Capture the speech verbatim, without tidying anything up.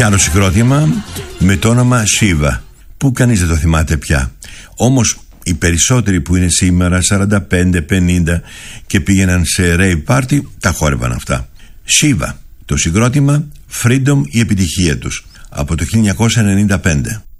Κι άλλο συγκρότημα με το όνομα Shiva, που κανείς δεν το θυμάται πια. Όμως οι περισσότεροι που είναι σήμερα σαράντα πέντε πενήντα και πήγαιναν σε rave party, τα χόρευαν αυτά. Shiva, το συγκρότημα Freedom, η επιτυχία τους, από το χίλια εννιακόσια ενενήντα πέντε.